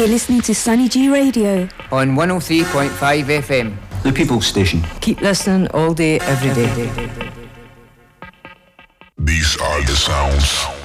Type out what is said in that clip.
You're listening to Sunny G Radio on 103.5 FM. The People's Station. Keep listening all day, every day. These are the sounds